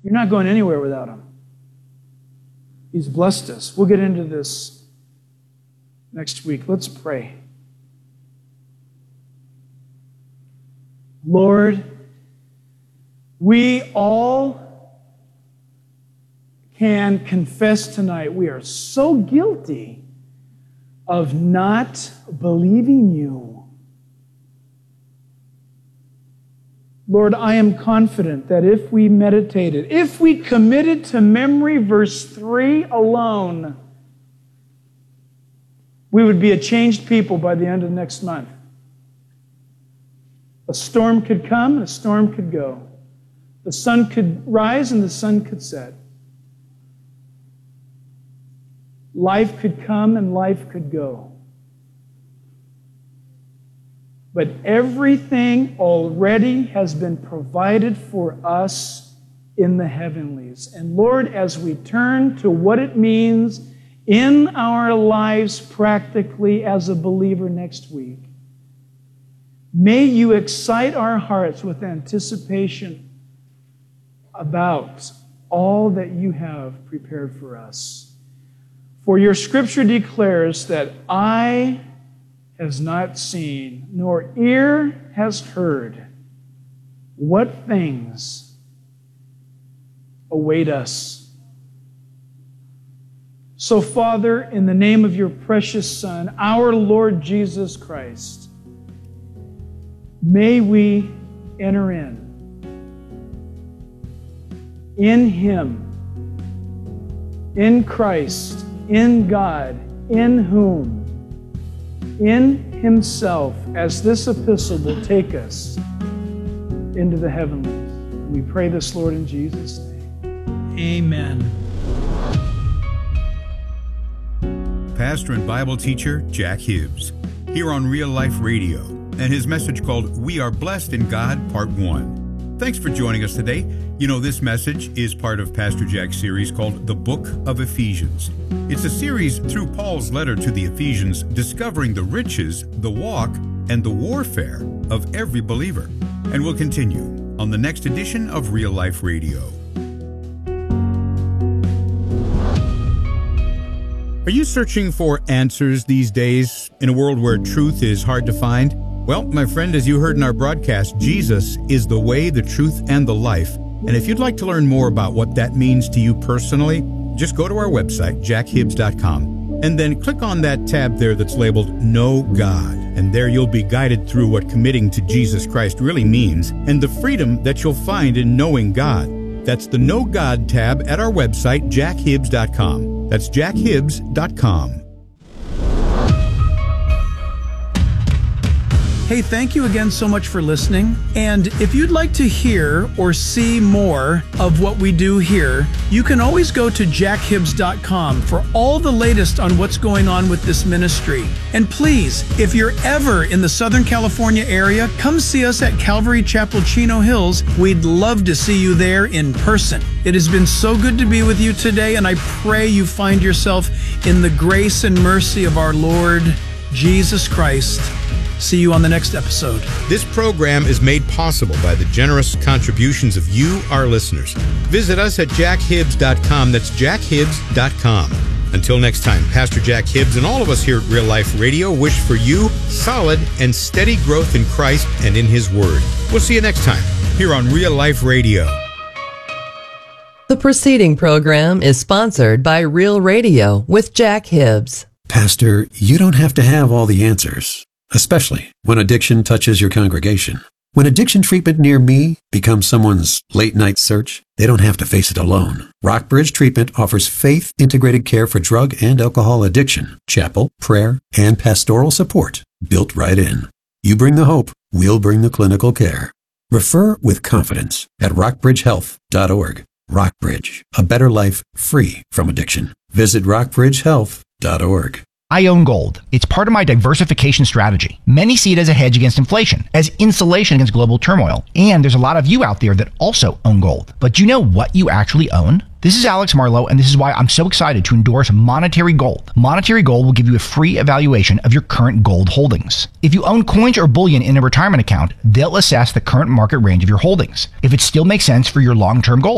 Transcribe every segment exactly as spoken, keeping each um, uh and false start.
You're not going anywhere without Him. He's blessed us. We'll get into this next week. Let's pray. Lord, we all can confess tonight we are so guilty of not believing You. Lord, I am confident that if we meditated, if we committed to memory verse three alone, we would be a changed people by the end of next month. A storm could come and a storm could go. The sun could rise and the sun could set. Life could come and life could go. But everything already has been provided for us in the heavenlies. And Lord, as we turn to what it means in our lives practically as a believer next week, may You excite our hearts with anticipation about all that You have prepared for us. For Your Scripture declares that eye has not seen, nor ear has heard what things await us. So, Father, in the name of Your precious Son, our Lord Jesus Christ, may we enter in. In Him, in Christ, in God, in whom, in Himself, as this epistle will take us into the heavenlies. We pray this, Lord, in Jesus' name. Amen. Pastor and Bible teacher Jack Hibbs, here on Real Life Radio, and his message called We Are Blessed in God, Part one. Thanks for joining us today. You know, this message is part of Pastor Jack's series called The Book of Ephesians. It's a series through Paul's letter to the Ephesians, discovering the riches, the walk, and the warfare of every believer. And we'll continue on the next edition of Real Life Radio. Are you searching for answers these days in a world where truth is hard to find? Well, my friend, as you heard in our broadcast, Jesus is the way, the truth, and the life. And if you'd like to learn more about what that means to you personally, just go to our website, jack hibbs dot com, and then click on that tab there that's labeled Know God. And there you'll be guided through what committing to Jesus Christ really means and the freedom that you'll find in knowing God. That's the Know God tab at our website, jack hibbs dot com. That's jack hibbs dot com. Hey, thank you again so much for listening. And if you'd like to hear or see more of what we do here, you can always go to jack hibbs dot com for all the latest on what's going on with this ministry. And please, if you're ever in the Southern California area, come see us at Calvary Chapel, Chino Hills. We'd love to see you there in person. It has been so good to be with you today, and I pray you find yourself in the grace and mercy of our Lord Jesus Christ. See you on the next episode. This program is made possible by the generous contributions of you, our listeners. Visit us at jack hibbs dot com. That's jack hibbs dot com. Until next time, Pastor Jack Hibbs and all of us here at Real Life Radio wish for you solid and steady growth in Christ and in His Word. We'll see you next time here on Real Life Radio. The preceding program is sponsored by Real Radio with Jack Hibbs. Pastor, you don't have to have all the answers, especially when addiction touches your congregation. When addiction treatment near me becomes someone's late-night search, they don't have to face it alone. Rockbridge Treatment offers faith-integrated care for drug and alcohol addiction, chapel, prayer, and pastoral support built right in. You bring the hope, we'll bring the clinical care. Refer with confidence at rock bridge health dot org. Rockbridge, a better life free from addiction. Visit rock bridge health dot org. I own gold. It's part of my diversification strategy. Many see it as a hedge against inflation, as insulation against global turmoil. And there's a lot of you out there that also own gold. But do you know what you actually own? This is Alex Marlowe, and this is why I'm so excited to endorse Monetary Gold. Monetary Gold will give you a free evaluation of your current gold holdings. If you own coins or bullion in a retirement account, they'll assess the current market range of your holdings, if it still makes sense for your long-term goals.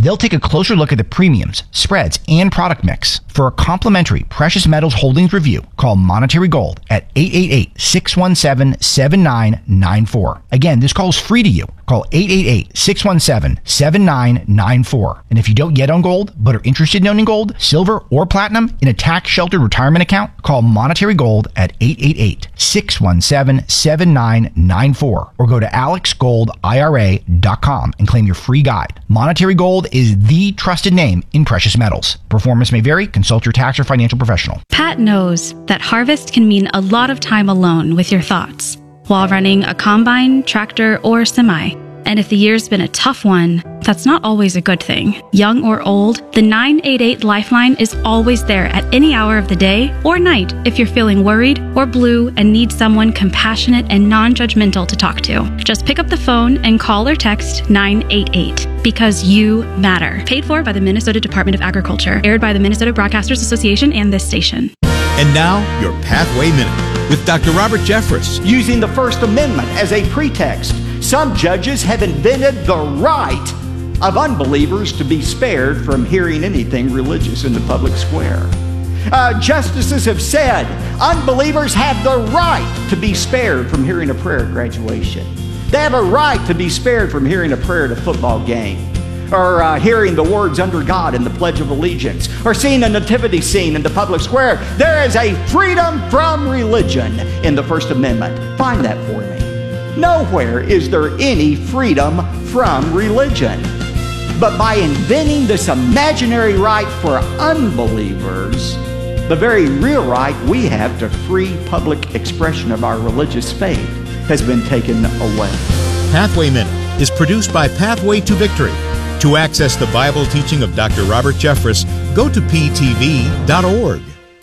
They'll take a closer look at the premiums, spreads, and product mix. For a complimentary precious metals holdings review, call Monetary Gold at eight eight eight, six one seven, seven nine nine four. Again, this call is free to you. Call eight eight eight, six one seven, seven nine nine four. And if you don't yet own gold, but are interested in owning gold, silver, or platinum in a tax-sheltered retirement account, call Monetary Gold at eight eight eight, six one seven, seven nine nine four or go to alex gold I R A dot com and claim your free guide. Monetary Gold is the trusted name in precious metals. Performance may vary. Consult your tax or financial professional. Pat knows that harvest can mean a lot of time alone with your thoughts while running a combine, tractor, or semi. And if the year's been a tough one, that's not always a good thing. Young or old, the nine eight eight Lifeline is always there at any hour of the day or night if you're feeling worried or blue and need someone compassionate and non-judgmental to talk to. Just pick up the phone and call or text nine eight eight because you matter. Paid for by the Minnesota Department of Agriculture. Aired by the Minnesota Broadcasters Association and this station. And now, your Pathway Minute with Doctor Robert Jeffress. Using the First Amendment as a pretext, some judges have invented the right of unbelievers to be spared from hearing anything religious in the public square. Uh, justices have said unbelievers have the right to be spared from hearing a prayer at graduation. They have a right to be spared from hearing a prayer at a football game, or uh, hearing the words "under God" in the Pledge of Allegiance, or seeing a nativity scene in the public square. There is a freedom from religion in the First Amendment. Find that for me. Nowhere is there any freedom from religion. But by inventing this imaginary right for unbelievers, the very real right we have to free public expression of our religious faith has been taken away. Pathway Minute is produced by Pathway to Victory. To access the Bible teaching of Doctor Robert Jeffress, go to p t v dot org.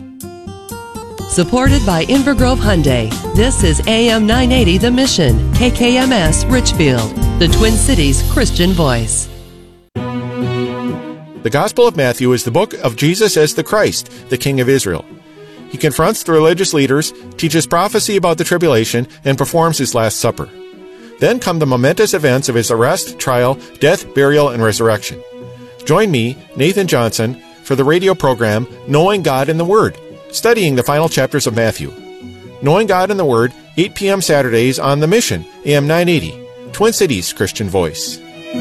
Supported by Inver Grove Hyundai, this is A M nine eighty The Mission, K K M S Richfield, the Twin Cities Christian voice. The Gospel of Matthew is the book of Jesus as the Christ, the King of Israel. He confronts the religious leaders, teaches prophecy about the tribulation, and performs his Last Supper. Then come the momentous events of his arrest, trial, death, burial, and resurrection. Join me, Nathan Johnson, for the radio program Knowing God in the Word, studying the final chapters of Matthew. Knowing God in the Word, eight p.m. Saturdays on The Mission, A M nine eighty, Twin Cities Christian Voice.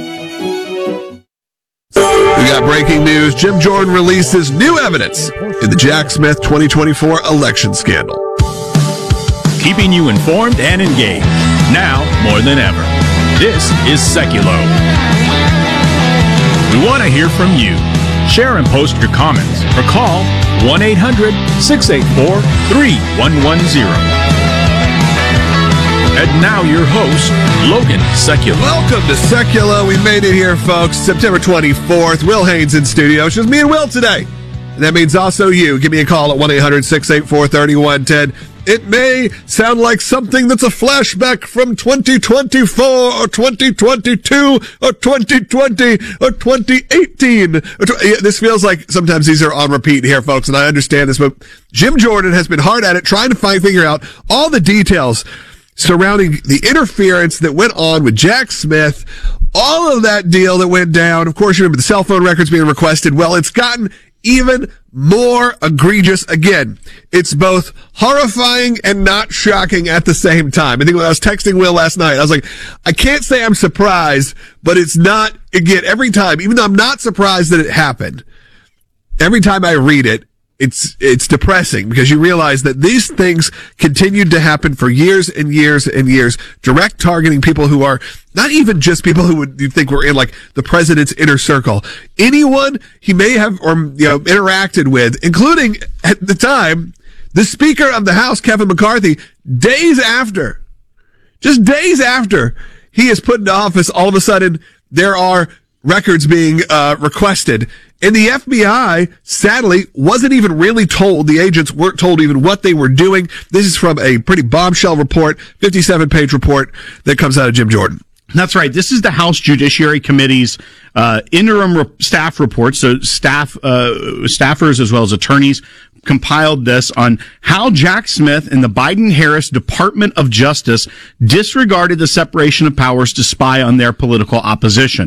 We got breaking news. Jim Jordan releases new evidence in the Jack Smith twenty twenty-four election scandal. Keeping you informed and engaged, now more than ever. This is Seculo. We want to hear from you. Share and post your comments or call one eight hundred, six eight four, three one one zero. And now your host, Logan Seculo. Welcome to Seculo. We made it here, folks. September twenty-fourth. Will Haynes in studio. It's just me and Will today. And that means also you. Give me a call at one eight hundred, six eight four, three one one zero. It may sound like something that's a flashback from twenty twenty-four or twenty twenty-two or twenty twenty or twenty eighteen. This feels like sometimes these are on repeat here, folks, and I understand this, but Jim Jordan has been hard at it trying to find, figure out all the details surrounding the interference that went on with Jack Smith, all of that deal that went down. Of course, you remember the cell phone records being requested. Well, it's gotten even more egregious again. It's both horrifying and not shocking at the same time. I think when I was texting Will last night, I was like, I can't say I'm surprised, but it's not, again, every time, even though I'm not surprised that it happened, every time I read it, It's, it's depressing because you realize that these things continued to happen for years and years and years, direct targeting people who are not even just people who would you think were in like the president's inner circle. Anyone he may have or, you know, interacted with, including at the time, the Speaker of the House, Kevin McCarthy, days after, just days after he is put into office, all of a sudden there are records being, uh, requested. And the F B I, sadly, wasn't even really told. The agents weren't told even what they were doing. This is from a pretty bombshell report, fifty-seven page report that comes out of Jim Jordan. That's right. This is the House Judiciary Committee's uh, interim re- staff report. So staff, uh, staffers as well as attorneys compiled this on how Jack Smith and the Biden-Harris Department of Justice disregarded the separation of powers to spy on their political opposition.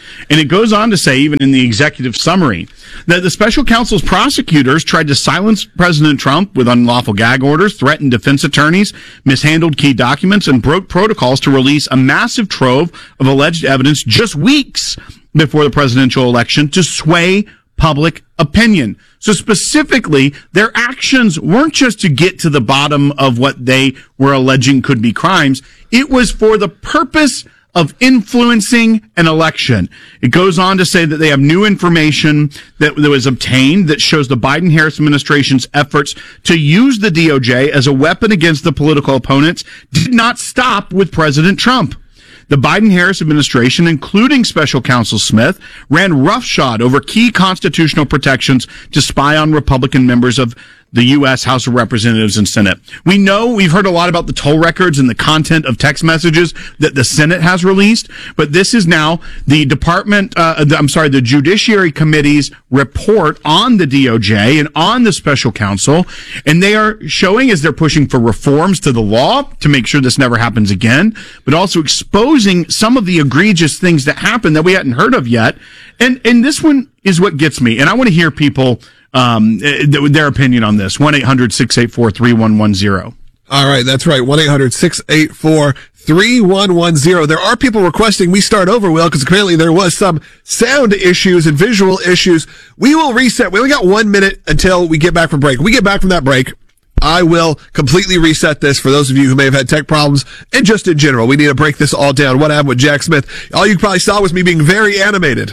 And it goes on to say, even in the executive summary, that the special counsel's prosecutors tried to silence President Trump with unlawful gag orders, threatened defense attorneys, mishandled key documents, and broke protocols to release a massive trove of alleged evidence just weeks before the presidential election to sway public opinion. So specifically, their actions weren't just to get to the bottom of what they were alleging could be crimes. It was for the purpose of influencing an election. It goes on to say that they have new information that, that was obtained that shows the Biden-Harris administration's efforts to use the D O J as a weapon against the political opponents did not stop with President Trump. The Biden-Harris administration, including Special Counsel Smith, ran roughshod over key constitutional protections to spy on Republican members of the U S House of Representatives and Senate. We know, we've heard a lot about the toll records and the content of text messages that the Senate has released, but this is now the Department, uh, the, I'm sorry, the Judiciary Committee's report on the D O J and on the Special Counsel, and they are showing as they're pushing for reforms to the law to make sure this never happens again, but also exposing some of the egregious things that happened that we hadn't heard of yet. And, and this one is what gets me, and I want to hear people Um, their opinion on this. one eight hundred six eight four three one one zero. All right, that's right. one eight hundred six eight four three one one zero. There are people requesting we start over, Will, because apparently there was some sound issues and visual issues. We will reset. We only got one minute until we get back from break. When we get back from that break, I will completely reset this for those of you who may have had tech problems and just in general. We need to break this all down. What happened with Jack Smith? All you probably saw was me being very animated.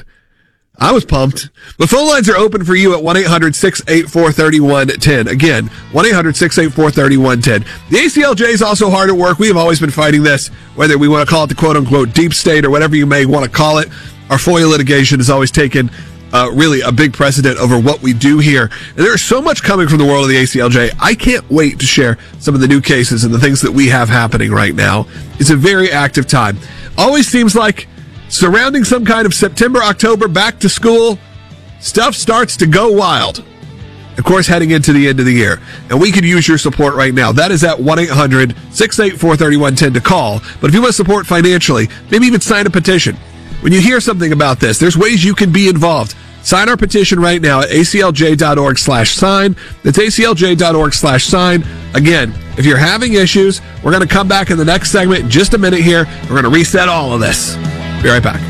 I was pumped. The phone lines are open for you at one eight hundred six eight four three one one zero. Again, one eight hundred six eight four three one one zero. The A C L J is also hard at work. We have always been fighting this, whether we want to call it the quote-unquote deep state or whatever you may want to call it. Our FOIA litigation has always taken uh, really a big precedent over what we do here. And there's so much coming from the world of the A C L J. I can't wait to share some of the new cases and the things that we have happening right now. It's a very active time. Always seems like surrounding some kind of September, October, back to school, stuff starts to go wild. Of course, heading into the end of the year. And we could use your support right now. That is at one eight hundred six eight four three one one zero to call. But if you want to support financially, maybe even sign a petition. When you hear something about this, there's ways you can be involved. Sign our petition right now at aclj.org slash sign. That's aclj.org slash sign. Again, if you're having issues, we're going to come back in the next segment in just a minute here. We're going to reset all of this. Be right back.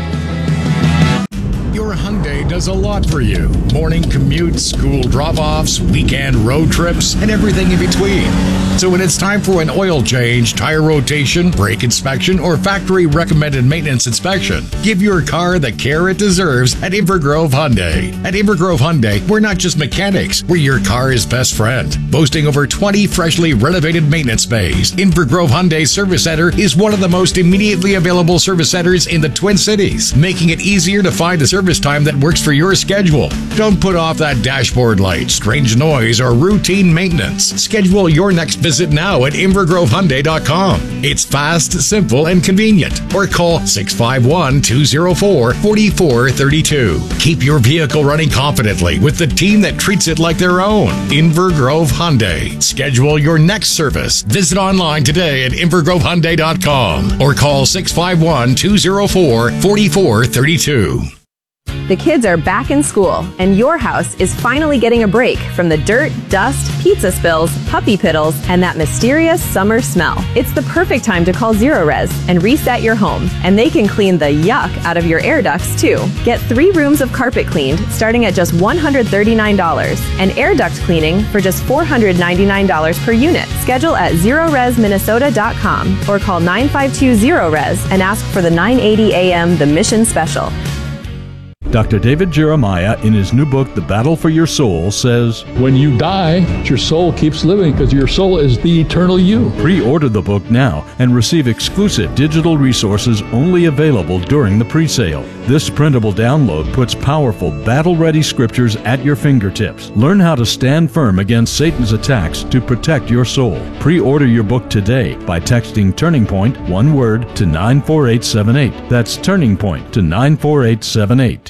Your Hyundai does a lot for you. Morning commutes, school drop-offs, weekend road trips, and everything in between. So when it's time for an oil change, tire rotation, brake inspection, or factory-recommended maintenance inspection, give your car the care it deserves at Invergrove Hyundai. At Invergrove Hyundai, we're not just mechanics, we're your car's best friend. Boasting over twenty freshly renovated maintenance bays, Invergrove Hyundai Service Center is one of the most immediately available service centers in the Twin Cities, making it easier to find a service time that works for your schedule. Don't put off that dashboard light, strange noise, or routine maintenance. Schedule your next visit now at invergrove hyundai dot com. It's fast, simple, and convenient. Or call six five one, two zero four, four four three two. Keep your vehicle running confidently with the team that treats it like their own. Invergrove Hyundai. Schedule your next service. Visit online today at invergrove hyundai dot com or call six five one, two zero four, four four three two. The kids are back in school, and your house is finally getting a break from the dirt, dust, pizza spills, puppy piddles, and that mysterious summer smell. It's the perfect time to call Zerorez and reset your home, and they can clean the yuck out of your air ducts, too. Get three rooms of carpet cleaned starting at just one hundred thirty-nine dollars, and air duct cleaning for just four hundred ninety-nine dollars per unit. Schedule at zerorez minnesota dot com or call nine five two Zerorez and ask for the nine eighty A M The Mission Special. Doctor David Jeremiah, in his new book, The Battle for Your Soul, says, when you die, your soul keeps living because your soul is the eternal you. Pre-order the book now and receive exclusive digital resources only available during the pre-sale. This printable download puts powerful, battle-ready scriptures at your fingertips. Learn how to stand firm against Satan's attacks to protect your soul. Pre-order your book today by texting Turning Point, one word, to nine four eight seven eight. That's Turning Point to nine four eight seven eight.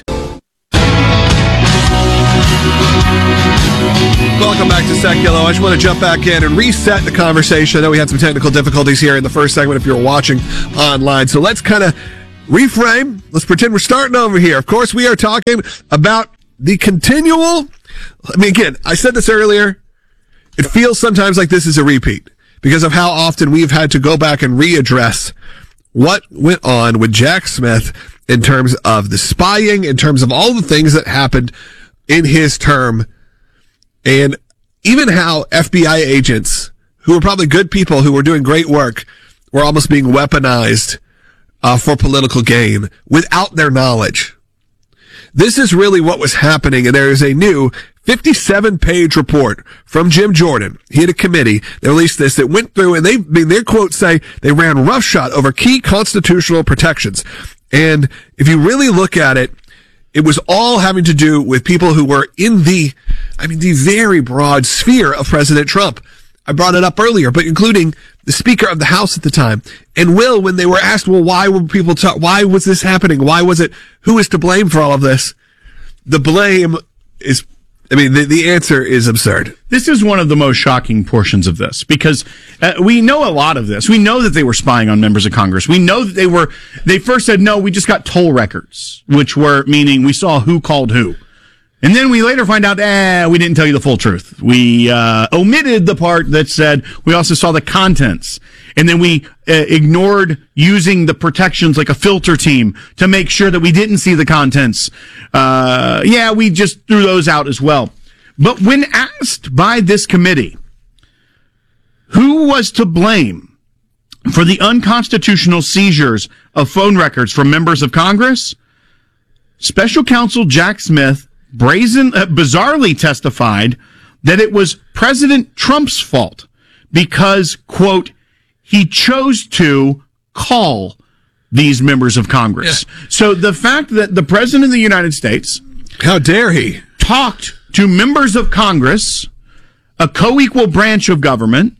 Welcome back to Secular. I just want to jump back in and reset the conversation. I know we had some technical difficulties here in the first segment if you're watching online. So let's kind of reframe. Let's pretend we're starting over here. Of course, we are talking about the continual, I mean, again, I said this earlier, it feels sometimes like this is a repeat because of how often we've had to go back and readdress what went on with Jack Smith in terms of the spying, in terms of all the things that happened in his term, and even how F B I agents, who were probably good people who were doing great work, were almost being weaponized uh, for political gain without their knowledge. This is really what was happening, and there is a new fifty-seven page report from Jim Jordan. He had a committee that released this that went through, and they, I mean, their quotes say they ran roughshod over key constitutional protections. And if you really look at it, it was all having to do with people who were in the, I mean, the very broad sphere of President Trump. I brought it up earlier, but including the Speaker of the House at the time. And Will, when they were asked, well, why were people talk, why was this happening? Why was it, who is to blame for all of this? The blame is, I mean, the, the answer is absurd. This is one of the most shocking portions of this because uh, we know a lot of this. We know that they were spying on members of Congress. We know that they were, they first said, no, we just got toll records, which were meaning we saw who called who. And then we later find out, eh, we didn't tell you the full truth. We uh, omitted the part that said we also saw the contents. And then we uh, ignored using the protections like a filter team to make sure that we didn't see the contents. Uh, yeah, we just threw those out as well. But when asked by this committee who was to blame for the unconstitutional seizures of phone records from members of Congress, Special Counsel Jack Smith brazen, uh, bizarrely testified that it was President Trump's fault because, quote, he chose to call these members of Congress. Yeah. So the fact that the President of the United States, how dare he, talked to members of Congress, a co-equal branch of government,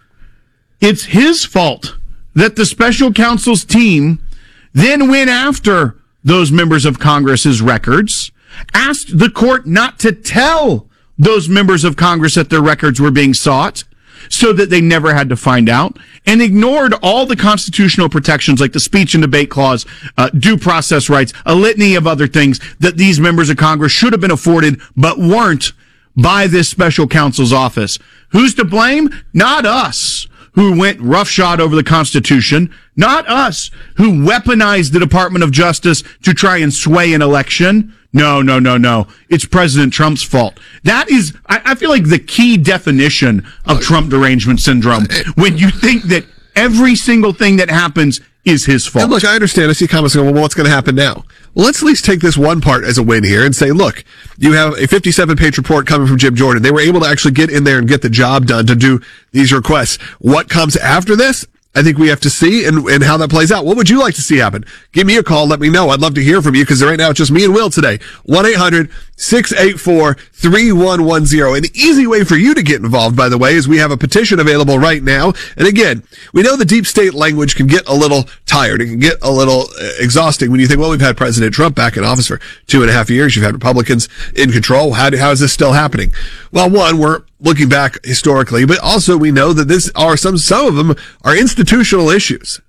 it's his fault that the special counsel's team then went after those members of Congress's records, asked the court not to tell those members of Congress that their records were being sought so that they never had to find out, and ignored all the constitutional protections like the speech and debate clause, uh, due process rights, a litany of other things that these members of Congress should have been afforded but weren't by this special counsel's office. Who's to blame? Not us, who went roughshod over the Constitution, not us, who weaponized the Department of Justice to try and sway an election. No, no, no, no. It's President Trump's fault. That is, I, I feel like, the key definition of Trump derangement syndrome. When you think that every single thing that happens is his fault. And look, I understand. I see comments going, well, what's going to happen now? Well, let's at least take this one part as a win here and say, look, you have a fifty-seven page report coming from Jim Jordan. They were able to actually get in there and get the job done to do these requests. What comes after this? I think we have to see and, and how that plays out. What would you like to see happen? Give me a call. Let me know. I'd love to hear from you because right now it's just me and Will today. one eight hundred six eight four three one one zero. An easy way for you to get involved, by the way, is we have a petition available right now. And again, we know the deep state language can get a little tired. It can get a little uh, exhausting when you think, well, we've had President Trump back in office for two and a half years. You've had Republicans in control. How, do, how is this still happening? Well, one, we're looking back historically, but also we know that this are some, some of them are institutional issues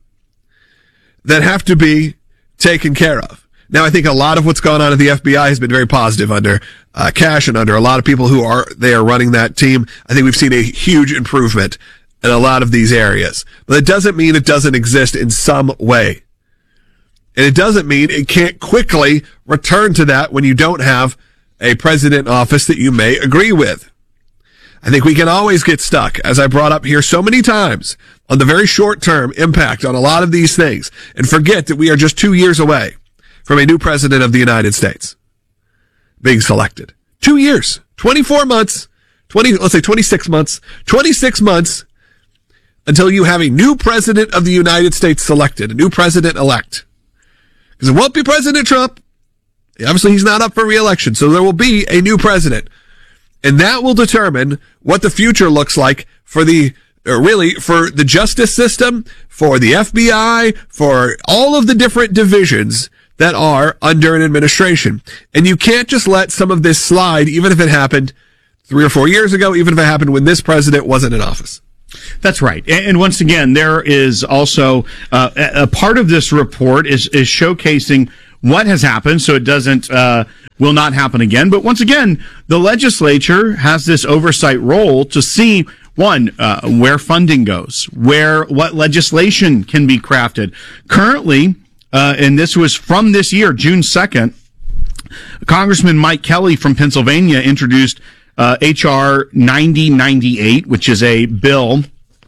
that have to be taken care of. Now, I think a lot of what's gone on at the F B I has been very positive under uh, Cash and under a lot of people who are, they are running that team. I think we've seen a huge improvement in a lot of these areas, but it doesn't mean it doesn't exist in some way. And it doesn't mean it can't quickly return to that when you don't have a president in office that you may agree with. I think we can always get stuck, as I brought up here so many times, on the very short-term impact on a lot of these things, and forget that we are just two years away from a new president of the United States being selected. Two years, twenty-four months, twenty, let's say twenty-six months, twenty-six months until you have a new president of the United States selected, a new president-elect. Because it won't be President Trump. Obviously, he's not up for re-election, so there will be a new president. And that will determine what the future looks like for the, or really, for the justice system, for the F B I, for all of the different divisions that are under an administration. And you can't just let some of this slide, even if it happened three or four years ago, even if it happened when this president wasn't in office. That's right. And once again, there is also uh, a part of this report is, is showcasing what has happened so it doesn't, uh, will not happen again. But once again, the legislature has this oversight role to see, one, uh, where funding goes, where, what legislation can be crafted. Currently, uh, and this was from this year, June second, Congressman Mike Kelly from Pennsylvania introduced Uh, H R ninety ninety-eight, which is a bill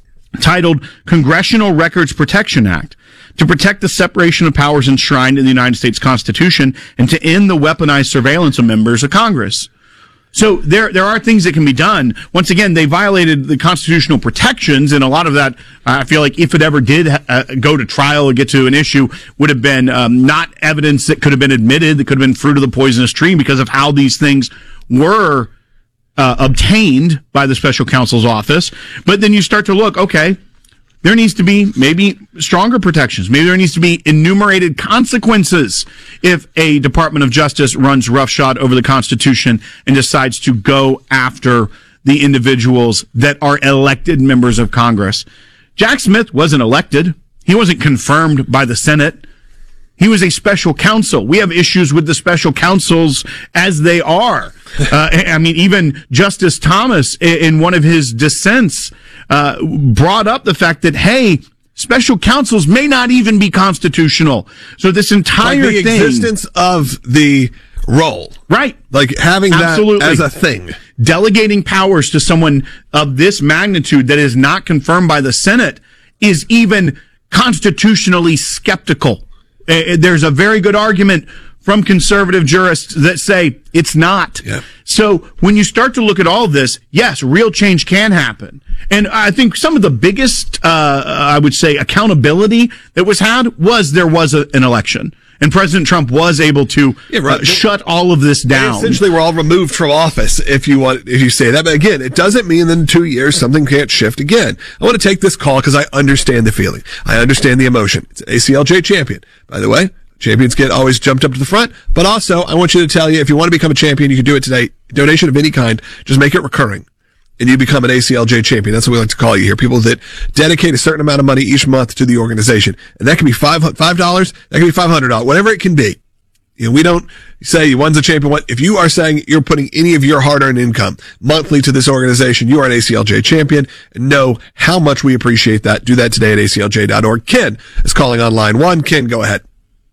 titled Congressional Records Protection Act, to protect the separation of powers enshrined in the United States Constitution and to end the weaponized surveillance of members of Congress. So there, there are things that can be done. Once again, they violated the constitutional protections, and a lot of that, I feel like, if it ever did uh, go to trial or get to an issue, would have been um, not evidence that could have been admitted, that could have been fruit of the poisonous tree because of how these things were Uh, obtained by the special counsel's office. But then you start to look, okay, there needs to be maybe stronger protections. Maybe there needs to be enumerated consequences if a Department of Justice runs roughshod over the Constitution and decides to go after the individuals that are elected members of Congress. Jack Smith wasn't elected. He wasn't confirmed by the Senate. He was a special counsel. We have issues with the special counsels as they are. Uh, I mean, even Justice Thomas, in one of his dissents, uh, brought up the fact that, hey, special counsels may not even be constitutional. So this entire like the thing, existence of the role, right? Like having Absolutely. that as a thing, delegating powers to someone of this magnitude that is not confirmed by the Senate is even constitutionally skeptical. There's a very good argument from conservative jurists that say it's not. Yeah. So when you start to look at all of this, yes, real change can happen. And I think some of the biggest, uh, I would say, accountability that was had was there was a, an election. And President Trump was able to yeah, right. uh, shut all of this down. Essentially, we're all removed from office, if you want, if you say that. But again, it doesn't mean that in two years something can't shift again. I want to take this call because I understand the feeling. I understand the emotion. It's an A C L J champion, by the way. Champions get always jumped up to the front. But also, I want you to tell you, if you want to become a champion, you can do it today. Donation of any kind. Just make it recurring. And you become an A C L J champion. That's what we like to call you here. People that dedicate a certain amount of money each month to the organization. And that can be five, five dollars. That can be five hundred dollars. Whatever it can be. You know, we don't say one's a champion. What if you are saying you're putting any of your hard-earned income monthly to this organization, you are an A C L J champion, and know how much we appreciate that. Do that today at A C L J dot org. Ken is calling on line one. Ken, go ahead.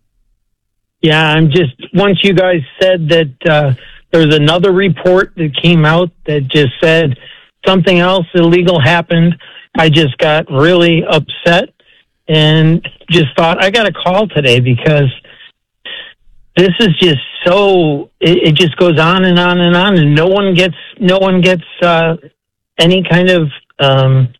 Yeah, I'm just, once you guys said that uh, there's another report that came out that just said something else illegal happened, I just got really upset and just thought, I got to call today because this is just so, it, it just goes on and on and on, and no one gets, no one gets uh, any kind of um,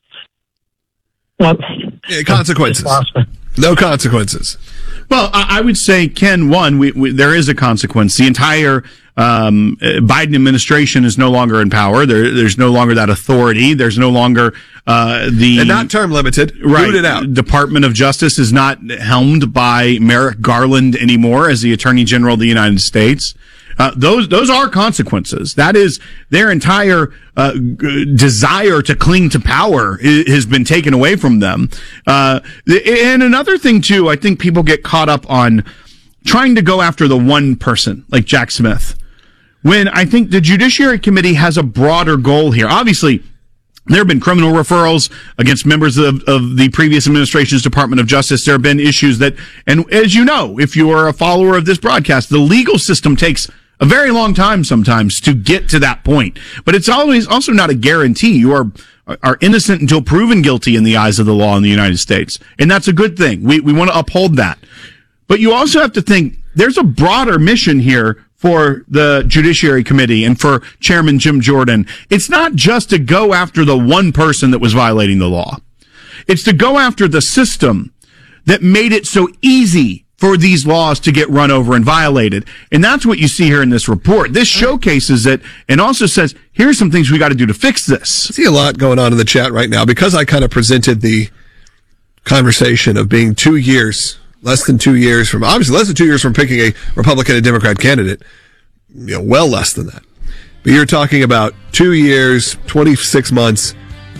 well, yeah, consequences. No consequences. Well, I would say, Ken, one, we, we, there is a consequence. The entire um, Biden administration is no longer in power. There, there's no longer that authority. There's no longer uh, the... And not term limited. Right. Root it out. Department of Justice is not helmed by Merrick Garland anymore as the Attorney General of the United States. Uh, those, those are consequences. That is their entire, uh, g- desire to cling to power I- has been taken away from them. Uh, and another thing too, I think people get caught up on trying to go after the one person, like Jack Smith, when I think the Judiciary Committee has a broader goal here. Obviously, there have been criminal referrals against members of, of the previous administration's Department of Justice. There have been issues that, and as you know, if you are a follower of this broadcast, the legal system takes a very long time sometimes to get to that point. But it's always also not a guarantee. You are are innocent until proven guilty in the eyes of the law in the United States. And that's a good thing. We we want to uphold that. But you also have to think there's a broader mission here for the Judiciary Committee and for Chairman Jim Jordan. It's not just to go after the one person that was violating the law. It's to go after the system that made it so easy for these laws to get run over and violated. And that's what you see here in this report. This showcases it and also says, here's some things we got to do to fix this. I see a lot going on in the chat right now because I kind of presented the conversation of being two years, less than two years from, obviously less than two years from picking a Republican and Democrat candidate, you know, well less than that. But you're talking about two years, twenty-six months,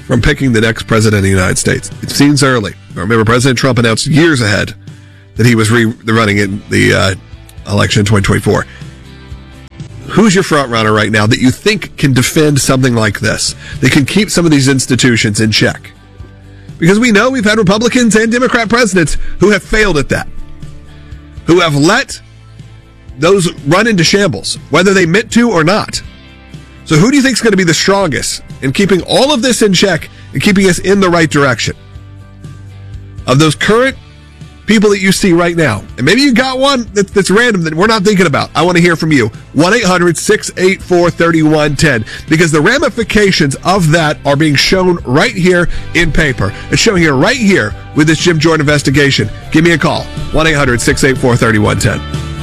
from picking the next president of the United States. It seems early. I remember President Trump announced years ahead that he was re- running in the uh, election in twenty twenty-four. Who's your front runner right now that you think can defend something like this? That can keep some of these institutions in check? Because we know we've had Republicans and Democrat presidents who have failed at that, who have let those run into shambles, whether they meant to or not. So who do you think is going to be the strongest in keeping all of this in check and keeping us in the right direction? Of those current people that you see right now, and maybe you got one that, that's random that we're not thinking about, I want to hear from you. one eight hundred six eight four three one one zero because the ramifications of that are being shown right here in paper. It's shown here right here with this Jim Jordan investigation. Give me a call. one eight hundred six eight four three one one zero.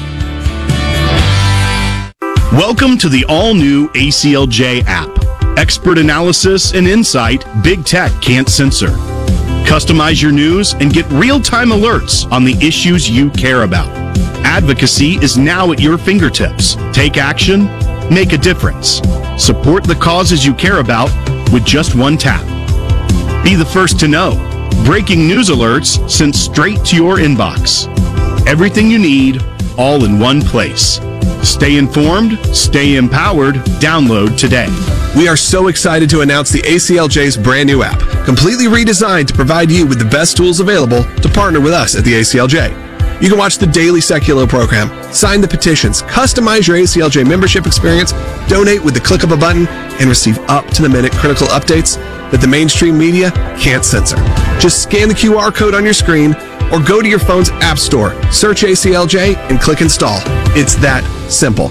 Welcome to the all-new A C L J app. Expert analysis and insight big tech can't censor. Customize your news and get real-time alerts on the issues you care about. Advocacy is now at your fingertips. Take action, make a difference. Support the causes you care about with just one tap. Be the first to know. Breaking news alerts sent straight to your inbox. Everything you need, all in one place. Stay informed, stay empowered. Download today. We are so excited to announce the A C L J's brand new app, completely redesigned to provide you with the best tools available to partner with us at the A C L J. You can watch the daily Seculo program, sign the petitions, customize your A C L J membership experience, donate with the click of a button, and receive up-to-the-minute critical updates that the mainstream media can't censor. Just scan the Q R code on your screen or go to your phone's app store, search A C L J, and click install. It's that simple.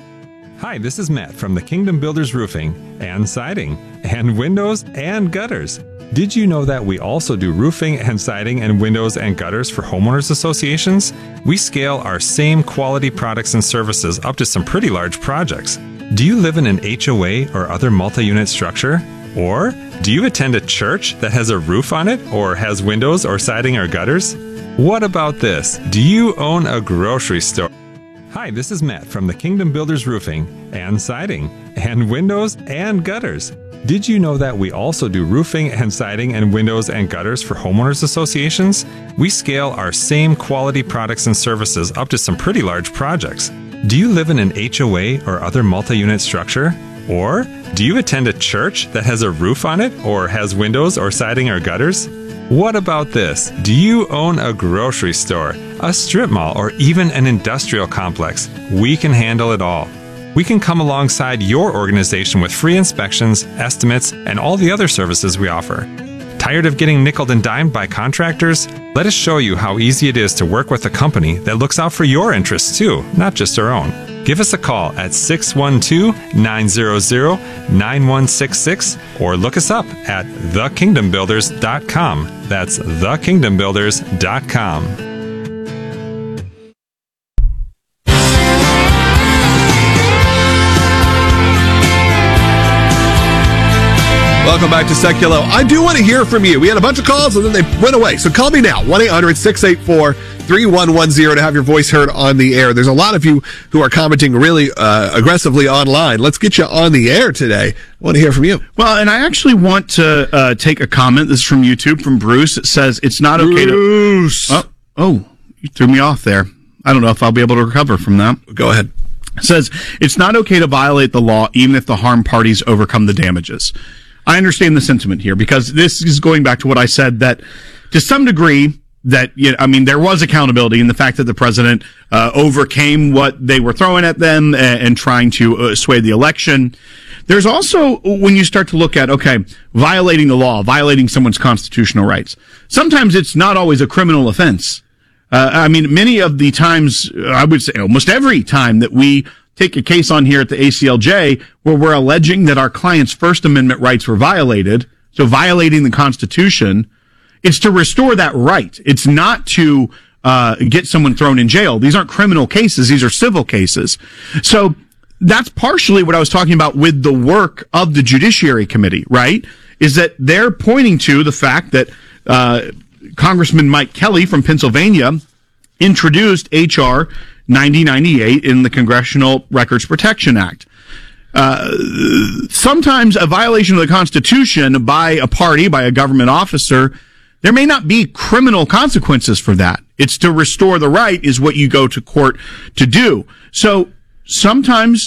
Hi, this is Matt from the Kingdom Builders Roofing and Siding and Windows and Gutters. Did you know that we also do roofing and siding and windows and gutters for homeowners associations? We scale our same quality products and services up to some pretty large projects. Do you live in an H O A or other multi-unit structure? Or do you attend a church that has a roof on it or has windows or siding or gutters? What about this? Do you own a grocery store? Hi, this is Matt from the Kingdom Builders Roofing and Siding and Windows and Gutters. Did you know that we also do roofing and siding and windows and gutters for homeowners associations? We scale our same quality products and services up to some pretty large projects. Do you live in an H O A or other multi-unit structure? Or do you attend a church that has a roof on it or has windows or siding or gutters? What about this? Do you own a grocery store, a strip mall, or even an industrial complex? We can handle it all. We can come alongside your organization with free inspections, estimates, and all the other services we offer. Tired of getting nickeled and dimed by contractors? Let us show you how easy it is to work with a company that looks out for your interests too, not just our own. Give us a call at six one two, nine zero zero, nine one six six or look us up at the kingdom builders dot com. That's the kingdom builders dot com. Welcome back to Seculo. I do want to hear from you. We had a bunch of calls and then they went away. So call me now, one eight hundred six eight four three one one zero to have your voice heard on the air. There's a lot of you who are commenting really uh, aggressively online. Let's get you on the air today. I want to hear from you. Well, and I actually want to uh, take a comment. This is from YouTube, from Bruce. It says, it's not okay Bruce. to... Oh, oh, you threw me off there. I don't know if I'll be able to recover from that. Go ahead. It says, it's not okay to violate the law even if the harmed parties overcome the damages. I understand the sentiment here because this is going back to what I said, that to some degree that, you know, I mean, there was accountability in the fact that the president uh, overcame what they were throwing at them and, and trying to uh, sway the election. There's also, when you start to look at, okay, violating the law, violating someone's constitutional rights, sometimes it's not always a criminal offense. Uh, I mean, many of the times, I would say almost every time that we take a case on here at the A C L J where we're alleging that our client's First Amendment rights were violated, so violating the Constitution, it's to restore that right. It's not to uh get someone thrown in jail. These aren't criminal cases. These are civil cases. So that's partially what I was talking about with the work of the Judiciary Committee, right? Is that they're pointing to the fact that uh Congressman Mike Kelly from Pennsylvania introduced H R ninety ninety-eight in the Congressional Records Protection Act. uh, sometimes a violation of the Constitution by a party, by a government officer, there may not be criminal consequences for that. It's to restore the right is what you go to court to do. So sometimes